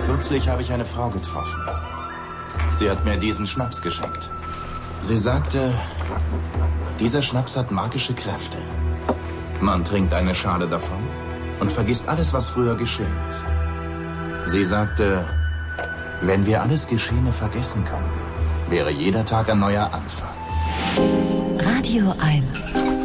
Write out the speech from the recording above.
Kürzlich habe ich eine Frau getroffen. Sie hat mir diesen Schnaps geschenkt. Sie sagte, dieser Schnaps hat magische Kräfte. Man trinkt eine Schale davon und vergisst alles, was früher geschehen ist. Sie sagte, wenn wir alles Geschehene vergessen könnten, wäre jeder Tag ein neuer Anfang. Radio 1